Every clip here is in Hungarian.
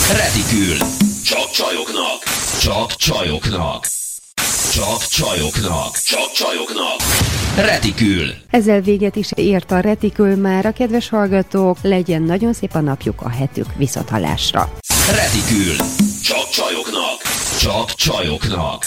Retikül. Csak csajoknak. Csak csajoknak. Csak csajoknak. Csak csajoknak. Retikül. Ezzel véget is ért a Retikül már, a kedves hallgatók. Legyen nagyon szép a napjuk, a hetük, viszonthallásra. Retikül. Csak csajoknak. Csak csajoknak.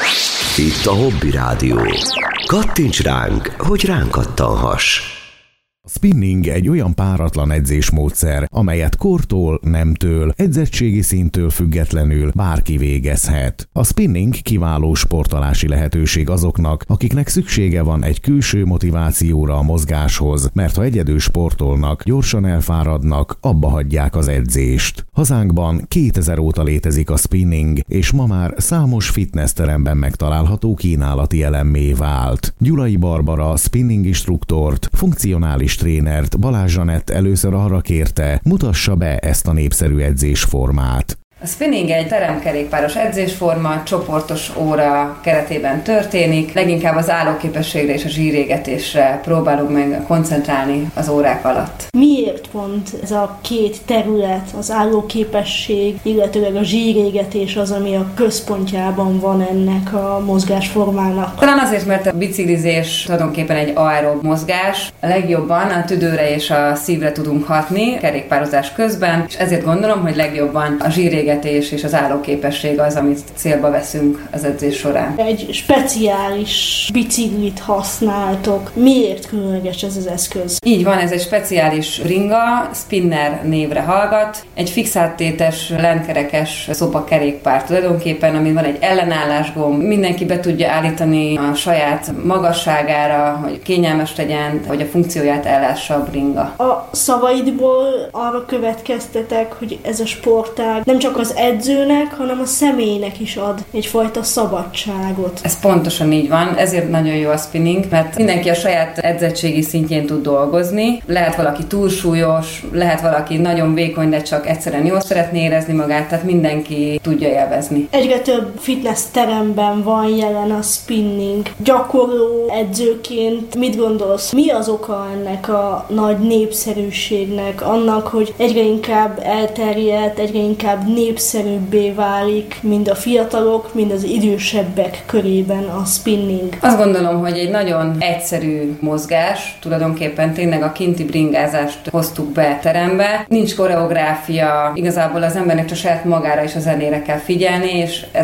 Itt a Hobby Rádió. Kattints ránk, hogy ránk kattanhass. A spinning egy olyan páratlan edzésmódszer, amelyet kortól, nemtől, edzettségi szinttől függetlenül bárki végezhet. A spinning kiváló sportolási lehetőség azoknak, akiknek szüksége van egy külső motivációra a mozgáshoz, mert ha egyedül sportolnak, gyorsan elfáradnak, abba hagyják az edzést. Hazánkban 2000 óta létezik a spinning, és ma már számos fitnessteremben megtalálható kínálati elemmé vált. Gyulai Barbara spinning instruktort, funkcionális trénert, Balázs Zsanett először arra kérte, mutassa be ezt a népszerű edzésformát. A spinning egy teremkerékpáros edzésforma, csoportos óra keretében történik, leginkább az állóképességre és a zsírégetésre próbálunk meg koncentrálni az órák alatt. Miért pont ez a két terület, az állóképesség, illetőleg a zsírégetés az, ami a központjában van ennek a mozgásformának? Talán azért, mert a biciklizés tulajdonképpen egy aerob mozgás, a legjobban a tüdőre és a szívre tudunk hatni kerékpározás közben, és ezért gondolom, hogy legjobban a zsírégetés és az állóképesség az, amit célba veszünk az edzés során. Egy speciális biciklit használtok. Miért különleges ez az eszköz? Így van, ez egy speciális bringa, spinner névre hallgat. Egy fixálttétes, lentkerekes szopakerékpár tulajdonképpen, amin van egy ellenállásgomb. Mindenki be tudja állítani a saját magasságára, hogy kényelmes legyen, hogy a funkcióját ellássa a bringa. A szavaidból arra következtetek, hogy ez a sportág nem csak az edzőnek, hanem a személynek is ad egyfajta szabadságot. Ez pontosan így van, ezért nagyon jó a spinning, mert mindenki a saját edzettségi szintjén tud dolgozni. Lehet valaki túlsúlyos, lehet valaki nagyon vékony, de csak egyszerűen jól szeretné érezni magát, tehát mindenki tudja élvezni. Egyre több fitness teremben van jelen a spinning. Gyakorló edzőként mit gondolsz? Mi az oka ennek a nagy népszerűségnek, annak, hogy egyre inkább elterjedt, egyre inkább népszerűbbé válik mind a fiatalok, mind az idősebbek körében a spinning? Azt gondolom, hogy egy nagyon egyszerű mozgás, tulajdonképpen tényleg a kinti bringázást hoztuk be terembe. Nincs koreográfia, igazából az embernek csak saját magára és a zenére kell figyelni, és